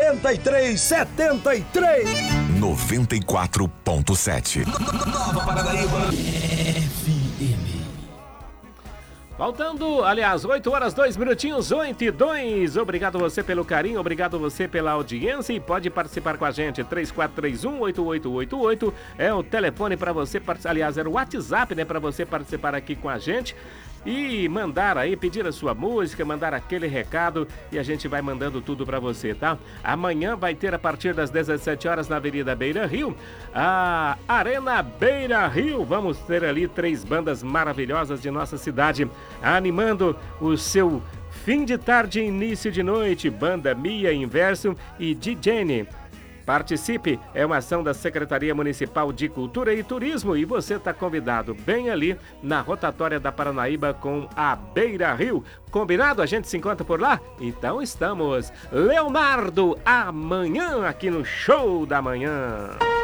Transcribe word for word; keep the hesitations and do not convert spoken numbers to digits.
quarenta e três setenta e três. noventa e quatro ponto sete. Nova Paranaíba F M. Faltando, aliás, oito horas, dois minutinhos, oito e dois. Obrigado você pelo carinho, obrigado você pela audiência e pode participar com a gente. três quatro três um, oito oito oito oito é o telefone para você, aliás, era o WhatsApp, né, para você participar aqui com a gente e mandar aí, pedir a sua música, mandar aquele recado e a gente vai mandando tudo para você, tá? Amanhã vai ter a partir das dezessete horas na Avenida Beira Rio, a Arena Beira Rio. Vamos ter ali três bandas maravilhosas de nossa cidade animando o seu fim de tarde e início de noite. Banda Mia Inverso e D J. Participe, é uma ação da Secretaria Municipal de Cultura e Turismo e você está convidado bem ali na rotatória da Paranaíba com a Beira Rio. Combinado? A gente se encontra por lá? Então estamos. Leonardo, amanhã aqui no Show da Manhã.